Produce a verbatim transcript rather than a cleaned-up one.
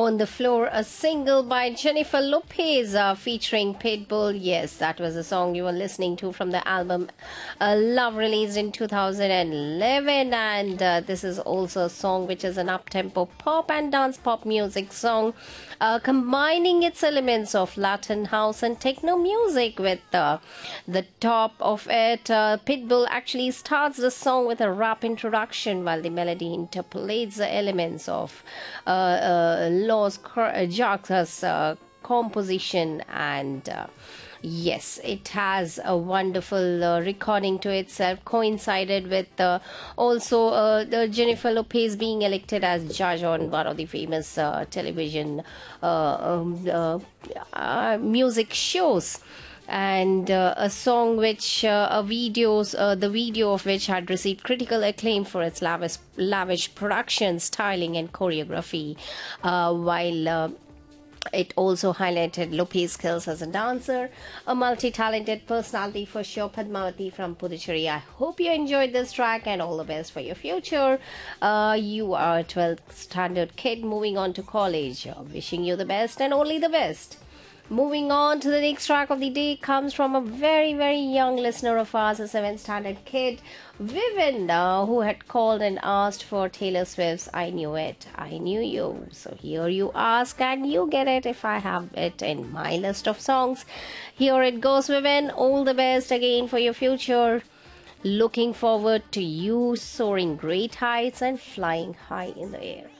On the Floor, a single by Jennifer Lopez uh, featuring Pitbull. Yes, that was the song you were listening to from the album uh, Love, released in two thousand eleven. And uh, this is also a song which is an up-tempo pop and dance pop music song, uh, combining its elements of Latin house and techno music. With uh, the top of it, uh, Pitbull actually starts the song with a rap introduction, while the melody interpolates the elements of uh, uh, Los Jacques' uh, composition. And uh, yes, it has a wonderful uh, recording to itself, coincided with uh, also uh, the Jennifer Lopez being elected as judge on one of the famous uh, television uh, um, uh, uh, music shows. And uh, a song which uh, a videos uh, the video of which had received critical acclaim for its lavish lavish production, styling and choreography, uh, while uh, it also highlighted Lopez's skills as a dancer, a multi-talented personality for sure. Padmavati from Puducherry, I hope you enjoyed this track, and all the best for your future. Uh, you are a twelfth standard kid moving on to college. Uh, wishing you the best and only the best. Moving on to the next track of the day comes from a very, very young listener of ours, a seventh standard kid, Vivian, uh, who had called and asked for Taylor Swift's I Knew It, I Knew You. So here you ask and you get it if I have it in my list of songs. Here it goes, Vivian. All the best again for your future. Looking forward to you soaring great heights and flying high in the air.